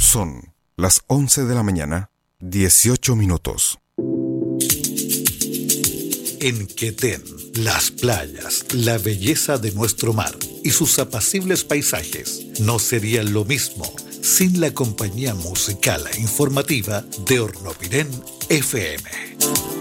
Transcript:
Son las 11 de la mañana, 18 minutos. En Quetén, las playas, la belleza de nuestro mar y sus apacibles paisajes no serían lo mismo sin la compañía musical e informativa de Hornopirén FM.